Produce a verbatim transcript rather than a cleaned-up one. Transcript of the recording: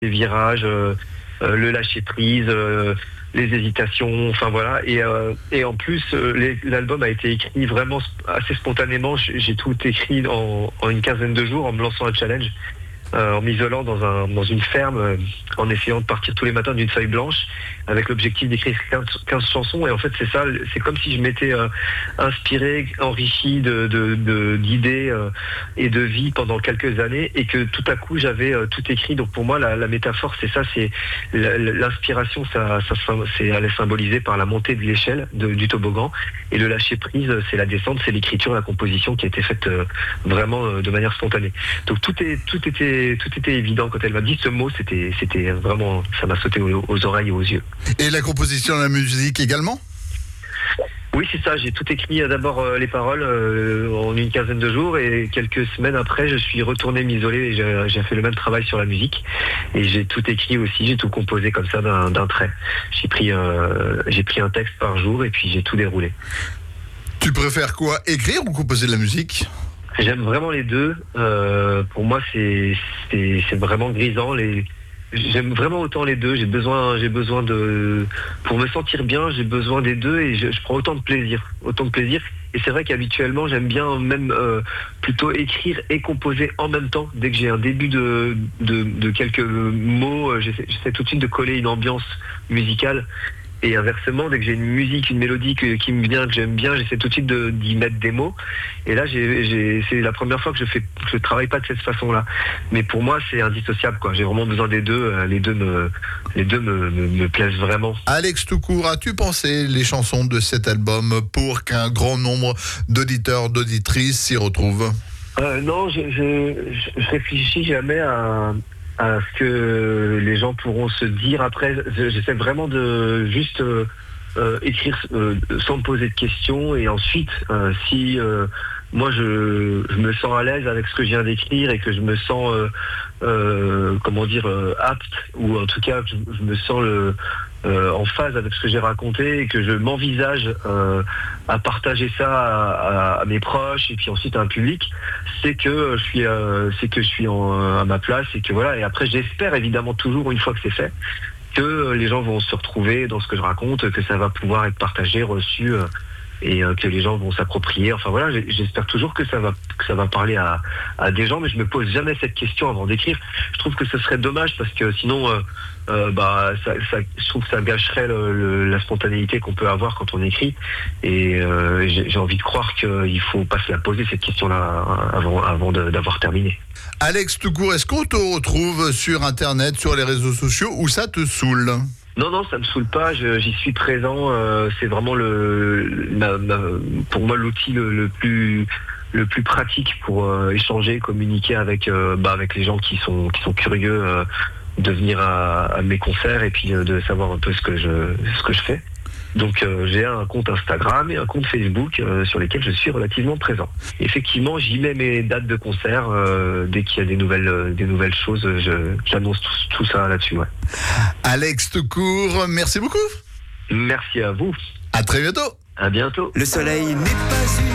les virages, euh, euh, le lâcher prise, euh, les hésitations, enfin voilà. Et, euh, et en plus, euh, les, l'album a été écrit vraiment sp- assez spontanément. J'ai j'ai tout écrit en, en une quinzaine de jours en me lançant un challenge. Euh, en m'isolant dans, un, dans une ferme, euh, en essayant de partir tous les matins d'une feuille blanche, avec l'objectif d'écrire quinze, quinze chansons. Et en fait, c'est ça, c'est comme si je m'étais euh, inspiré, enrichi de, de, de, d'idées euh, et de vie pendant quelques années, et que tout à coup, j'avais euh, tout écrit. Donc pour moi, la, la métaphore, c'est ça, c'est l'inspiration, ça, ça, c'est, elle est symbolisée par la montée de l'échelle de, du toboggan, et le lâcher prise, c'est la descente, c'est l'écriture, la composition qui a été faite euh, vraiment euh, de manière spontanée. Donc tout est, tout était tout était évident quand elle m'a dit ce mot, c'était, c'était vraiment, ça m'a sauté aux, aux oreilles et aux yeux. Et la composition de la musique également ? Oui, c'est ça, j'ai tout écrit, d'abord euh, les paroles euh, en une quinzaine de jours, et quelques semaines après, je suis retourné m'isoler et j'ai, j'ai fait le même travail sur la musique, et j'ai tout écrit aussi, j'ai tout composé comme ça d'un, d'un trait. J'ai pris, euh, j'ai pris un texte par jour et puis j'ai tout déroulé. Tu préfères quoi, écrire ou composer de la musique ? J'aime vraiment les deux. Euh, pour moi, c'est, c'est, c'est vraiment grisant. Les, j'aime vraiment autant les deux. J'ai besoin, j'ai besoin de, pour me sentir bien, j'ai besoin des deux, et je, je prends autant de plaisir, autant de plaisir. Et c'est vrai qu'habituellement, j'aime bien même euh, plutôt écrire et composer en même temps. Dès que j'ai un début de, de, de quelques mots, j'essaie, j'essaie tout de suite de coller une ambiance musicale. Et inversement, dès que j'ai une musique, une mélodie que, qui me vient, que j'aime bien, j'essaie tout de suite de, d'y mettre des mots. Et là, j'ai, j'ai, c'est la première fois que je fais, je travaille pas de cette façon-là. Mais pour moi, c'est indissociable, quoi. J'ai vraiment besoin des deux. Les deux me, les deux me, me, me plaisent vraiment. Alex Toucour, as-tu pensé les chansons de cet album pour qu'un grand nombre d'auditeurs, d'auditrices s'y retrouvent ? euh, Non, je, je, je réfléchis jamais à... à ce que les gens pourront se dire après. J'essaie vraiment de juste euh, euh, écrire euh, sans me poser de questions, et ensuite euh, si euh, moi je, je me sens à l'aise avec ce que je viens d'écrire et que je me sens euh, euh, comment dire euh, apte, ou en tout cas je, je me sens le, euh, en phase avec ce que j'ai raconté, et que je m'envisage euh, à partager ça à, à, à mes proches et puis ensuite à un public, c'est que je suis euh, c'est que je suis en, à ma place, et que voilà. Et après, j'espère évidemment toujours, une fois que c'est fait, que les gens vont se retrouver dans ce que je raconte, que ça va pouvoir être partagé, reçu, euh, et euh, que les gens vont s'approprier. Enfin voilà, j'espère toujours que ça va que ça va parler à, à des gens, mais je me pose jamais cette question avant d'écrire. Je trouve que ce serait dommage, parce que sinon euh, euh, bah ça, ça, je trouve que ça gâcherait le, le, la spontanéité qu'on peut avoir quand on écrit. Et euh, j'ai, j'ai envie de croire qu'il faut pas se la poser, cette question-là, avant, avant de, d'avoir terminé. Alex Toucour, est-ce qu'on te retrouve sur Internet, sur les réseaux sociaux, ou ça te saoule ? Non, non, ça me saoule pas, je, j'y suis présent, euh, c'est vraiment le, ma, ma, pour moi l'outil le, le plus le plus pratique pour euh, échanger, communiquer avec euh, bah, avec les gens qui sont qui sont curieux euh, de venir à, à mes concerts, et puis euh, de savoir un peu ce que je ce que je fais. Donc euh, j'ai un compte Instagram et un compte Facebook euh, sur lesquels je suis relativement présent. Effectivement, j'y mets mes dates de concert, euh, dès qu'il y a des nouvelles euh, des nouvelles choses, je, j'annonce tout, tout ça là-dessus. Ouais. Alex Toucour, merci beaucoup. Merci à vous. À très bientôt. À bientôt. Le soleil n'est pas une